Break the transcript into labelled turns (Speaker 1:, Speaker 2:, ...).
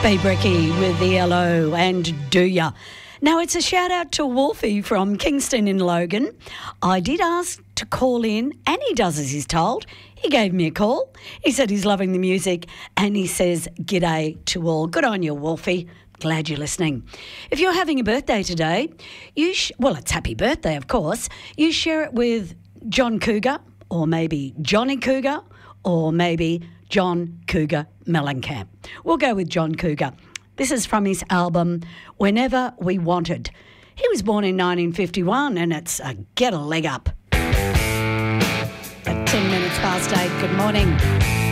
Speaker 1: Bricky with the LO and Do Ya. Now, it's a shout out to Wolfie from Kingston in Logan. I did ask to call in, and he does as he's told. He gave me a call. He said he's loving the music, and he says, g'day to all. Good on you, Wolfie. Glad you're listening. If you're having a birthday today, well, it's happy birthday, of course. You share it with John Cougar, or maybe Johnny Cougar, or maybe John Cougar Mellencamp. We'll go with John Cougar. This is from his album, Whenever We Wanted. He was born in 1951, and it's a Get a Leg Up. At 10 minutes past 8, good morning.